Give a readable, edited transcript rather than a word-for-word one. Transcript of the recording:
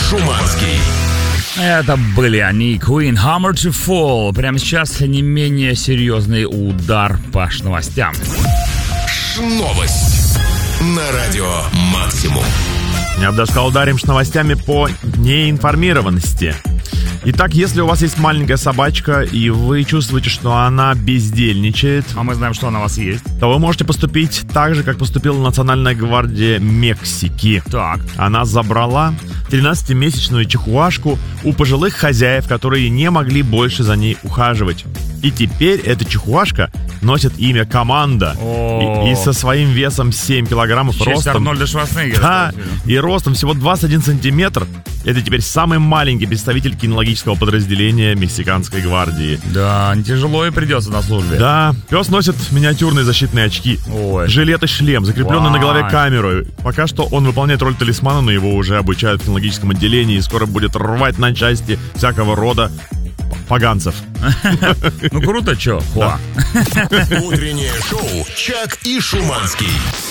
Шуманский. Это были они, Queen, Hammer to Fall. Прямо сейчас не менее серьезный удар по новостям. Новость на радио Максимум. Я бы даже сказал, ударим с новостями по неинформированности. Итак, если у вас есть маленькая собачка, и вы чувствуете, что она бездельничает, а мы знаем, что она у вас есть, то вы можете поступить так же, как поступила Национальная гвардия Мексики. Так. Она забрала 13-месячную чихуашку у пожилых хозяев, которые не могли больше за ней ухаживать. И теперь эта чихуашка носит имя Команда. И со своим весом 7 килограммов, честь ростом... Арнольда Шварценеггера. Да, и ростом всего 21 сантиметр. Это теперь самый маленький представитель кинологического подразделения Мексиканской гвардии. Да, тяжело и придется на службе. Да, пес носит миниатюрные защитные очки, жилет и шлем, закрепленный на голове камеру. Пока что он выполняет роль талисмана, но его уже обучают в кинологическом отделении и скоро будет рвать на части всякого рода поганцев. Ну круто, чё? Утреннее шоу «Чак и Шуманский».